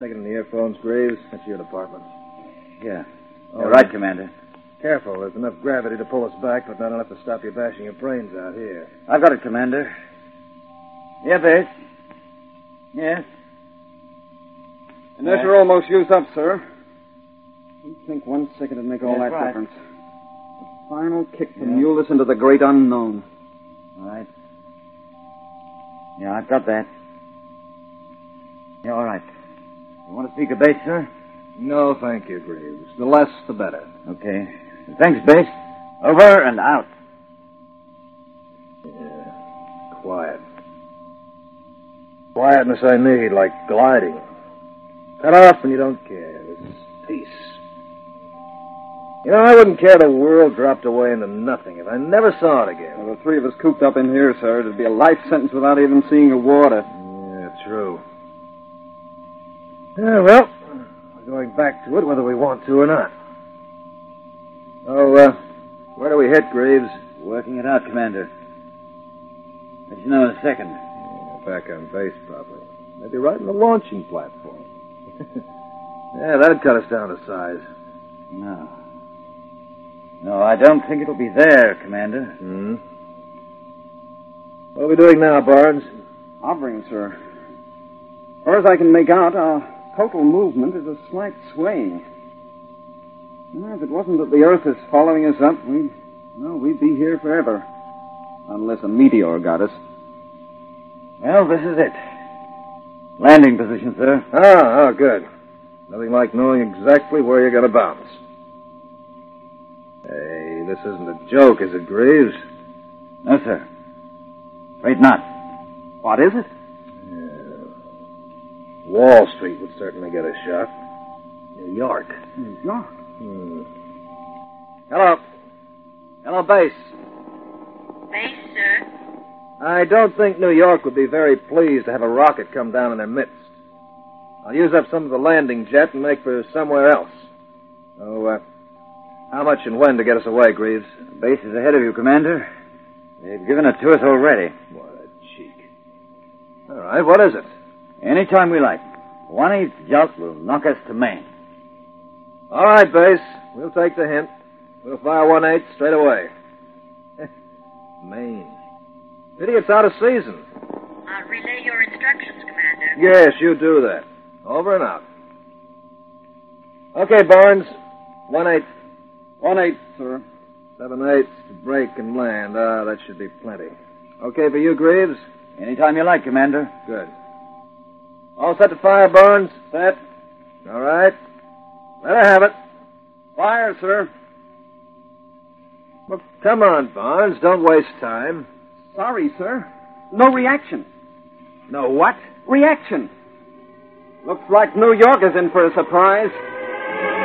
Taking in the earphones, Graves. That's your department. Yeah. All right, Commander. Careful. There's enough gravity to pull us back, but not enough to stop you bashing your brains out here. I've got it, Commander. Yeah, Base. Yes. Inertia almost used up, sir. I think 1 second would make all that right. difference. The final kick to mule us into the great unknown. All right. Yeah, I've got that. Yeah, all right. You want to speak a base, sir? No, thank you, Graves. The less, the better. Okay. Thanks, Base. Over and out. Yeah. Quiet. Quietness I need, like gliding. Cut off when you don't care. This is peace. You know, I wouldn't care the world dropped away into nothing if I never saw it again. Well, the three of us cooped up in here, sir, it'd be a life sentence without even seeing the water. Yeah, true. Yeah, well, we're going back to it whether we want to or not. Oh, where do we hit, Graves? Working it out, Commander. Let you know in a second. Yeah, back on base, probably. Maybe right in the launching platform. Yeah, that'd cut us down to size. No. No, I don't think it'll be there, Commander. Hmm? What are we doing now, Barnes? I'll bring it, sir. As far as I can make out, our total movement is a slight sway. Well, if it wasn't that the Earth is following us up, we'd be here forever. Unless a meteor got us. Well, this is it. Landing position, sir. Oh, good. Nothing like knowing exactly where you're going to bounce. Hey, this isn't a joke, is it, Graves? No, sir. Afraid not. What is it? Yeah. Wall Street would certainly get a shock. New York. New York? Hello. Hello, Base. Base, sir? I don't think New York would be very pleased to have a rocket come down in their midst. I'll use up some of the landing jet and make for somewhere else. So, how much and when to get us away, Greaves? Base is ahead of you, Commander. They've given it to us already. What a cheek. All right, what is it? Anytime we like. 1/8 jolt will knock us to Maine. All right, Base. We'll take the hint. We'll fire 1/8 straight away. Maine. Pity it's out of season. I'll relay your instructions, Commander. Yes, you do that. Over and out. Okay, Barnes. 1/8. 1/8, sir. 7/8 to break and land. That should be plenty. Okay for you, Greaves? Anytime you like, Commander. Good. All set to fire, Barnes? Set. All right. Let her have it. Fire, sir. Well, come on, Barnes. Don't waste time. Sorry, sir. No reaction. No what? Reaction. Looks like New York is in for a surprise.